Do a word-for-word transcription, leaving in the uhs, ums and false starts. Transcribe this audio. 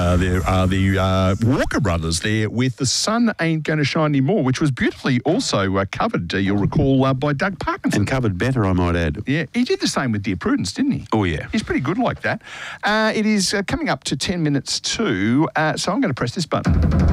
Uh, there are the uh, Walker Brothers there with The Sun Ain't Gonna Shine Anymore, which was beautifully also uh, covered, uh, you'll recall, uh, by Doug Parkinson. And covered better, I might add. Yeah, he did the same with Dear Prudence, didn't he? Oh, yeah. He's pretty good like that. Uh, it is uh, coming up to ten minutes to, uh, so I'm going to press this button.